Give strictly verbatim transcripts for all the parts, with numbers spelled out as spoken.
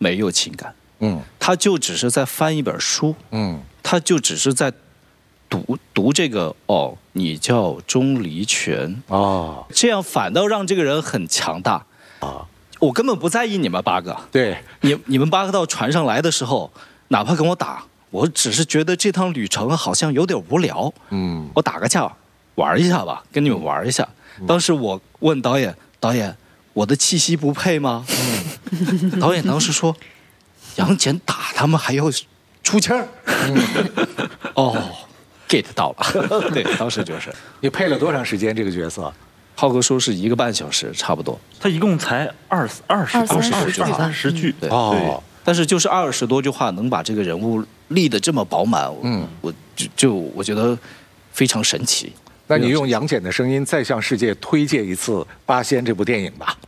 没有情感， 嗯， 他就只是在翻一本书， 嗯， 他就只是在读读这个哦，你叫钟离权哦， 这样反倒让这个人很强大啊。 我根本不在意你们八个， 对， 你你们八个到船上来的时候，哪怕跟我打，我只是觉得这趟旅程好像有点无聊， 嗯， 我打个架玩一下吧，跟你们玩一下。当时我问导演，导演，我的气息不配吗？嗯、导演当时说，杨戬打他们还要出气儿。嗯、哦 ，get 到了，对，当时就是。 你配了多长时间这个角色？ 浩哥说是一个半小时，差不多。 他一共才二二十二十二二三十句， 对哦， 但是就是二十多句话能把这个人物立得这么饱满，嗯，我就就我觉得非常神奇。 那你用杨戬的声音再向世界推荐一次《八仙》这部电影吧。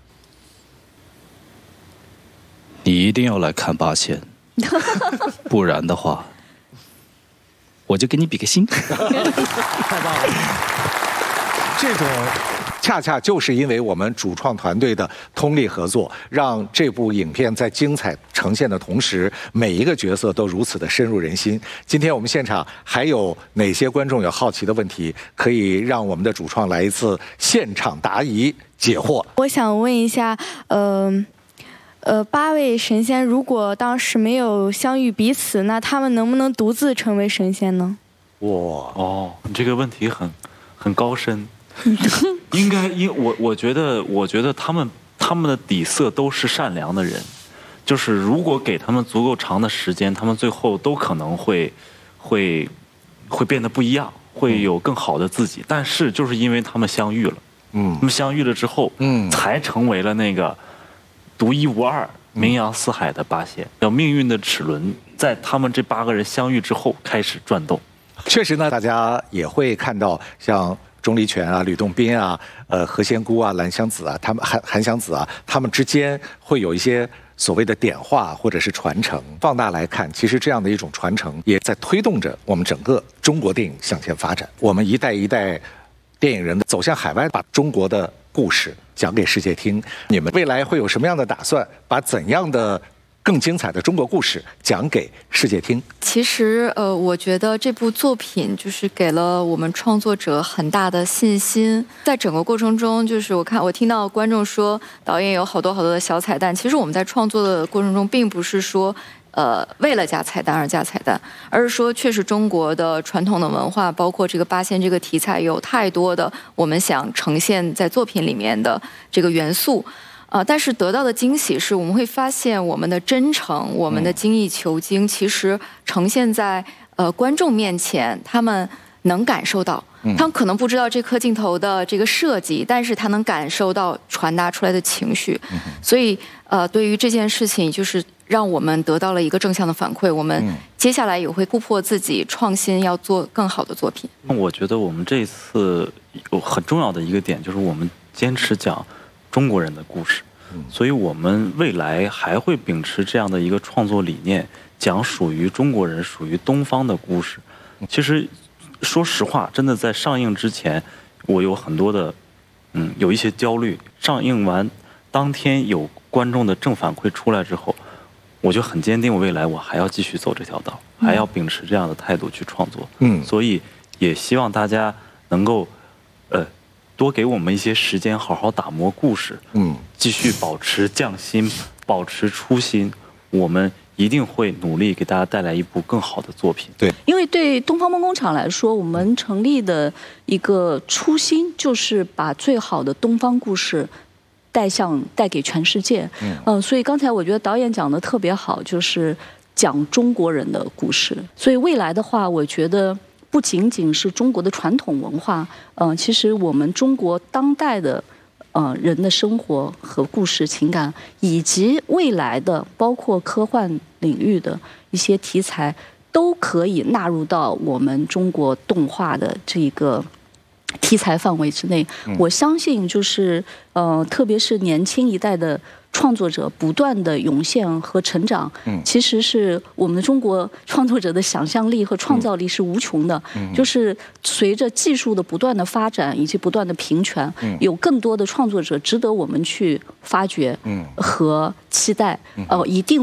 你一定要来看《八仙》，不然的话，我就给你比个心。 太棒了！这种恰恰就是因为我们主创团队的通力合作，让这部影片在精彩呈现的同时，每一个角色都如此的深入人心。今天我们现场还有哪些观众有好奇的问题，可以让我们的主创来一次现场答疑解惑？ 我想问一下，呃。呃，八位神仙如果当时没有相遇彼此，那他们能不能独自成为神仙呢？ 哇， 哦，你这个问题很很高深。应该，因我我觉得，我觉得他们他们的底色都是善良的人，就是如果给他们足够长的时间，他们最后都可能会会会变得不一样，会有更好的自己。但是就是因为他们相遇了，嗯，他们相遇了之后，嗯，才成为了那个独一无二、名扬四海的八仙。叫命运的齿轮在他们这八个人相遇之后开始转动。 确实呢，大家也会看到像钟离权啊、吕洞宾啊、呃何仙姑啊、兰香子啊，他们韩韩湘子啊，他们之间会有一些所谓的点化或者是传承。放大来看，其实这样的一种传承也在推动着我们整个中国电影向前发展。我们一代一代电影人走向海外，把中国的故事讲给世界听。你们未来会有什么样的打算？把怎样的更精彩的中国故事讲给世界听？ 其实，呃，我觉得这部作品就是给了我们创作者很大的信心。在整个过程中，就是我看我听到观众说导演有好多好多的小彩蛋。其实我们在创作的过程中，并不是说呃为了加彩蛋而加彩蛋，而是说确实中国的传统的文化，包括这个八仙这个题材，有太多的我们想呈现在作品里面的这个元素。啊、呃，但是得到的惊喜是，我们会发现我们的真诚、我们的精益求精，其实呈现在呃观众面前，他们能感受到，他们可能不知道这颗镜头的这个设计，但是他能感受到传达出来的情绪，所以呃，对于这件事情，就是让我们得到了一个正向的反馈。我们接下来也会突破自己，创新，要做更好的作品。 我觉得我们这次有很重要的一个点，就是我们坚持讲中国人的故事，所以我们未来还会秉持这样的一个创作理念，讲属于中国人、属于东方的故事。其实，说实话，真的在上映之前，我有很多的，嗯，有一些焦虑。上映完当天有观众的正反馈出来之后，我就很坚定，未来我还要继续走这条道，还要秉持这样的态度去创作。嗯，所以也希望大家能够，呃。多给我们一些时间，好好打磨故事，嗯，继续保持匠心，保持初心，我们一定会努力给大家带来一部更好的作品。 对， 因为对东方梦工厂来说，我们成立的一个初心就是把最好的东方故事带向带给全世界。嗯、呃，所以刚才我觉得导演讲的特别好，就是讲中国人的故事。所以未来的话，我觉得不仅仅是中国的传统文化，嗯、呃，其实我们中国当代的呃人的生活和故事情感，以及未来的包括科幻领域的一些题材，都可以纳入到我们中国动画的这个题材范围之内。嗯、我相信，就是呃，特别是年轻一代的创作者不断的涌现和成长，嗯，其实是我们的中国创作者的想象力和创造力是无穷的。嗯，就是随着技术的不断的发展以及不断的平权，嗯，有更多的创作者值得我们去发掘，嗯，和期待。呃，一定。